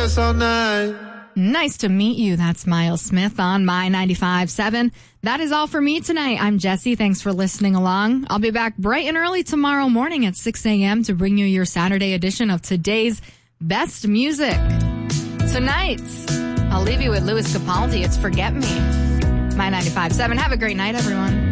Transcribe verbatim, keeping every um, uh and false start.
dance all night. Nice to meet you. That's Miles Smith on My ninety-five point seven. That is all for me tonight. I'm Jesse. Thanks for listening along. I'll be back bright and early tomorrow morning at six a.m. to bring you your Saturday edition of today's best music. Tonight, I'll leave you with Louis Capaldi. It's Forget Me. My ninety-five point seven. Have a great night, everyone.